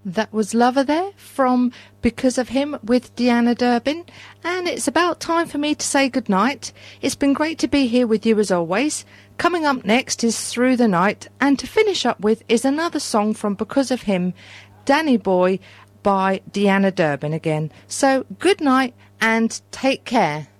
That was Lover there from Because of Him with Deanna Durbin. And it's about time for me to say goodnight. It's been great to be here with you as always. Coming up next is Through the Night. And to finish up with is another song from Because of Him, Danny Boy by Deanna Durbin again. So good night and take care.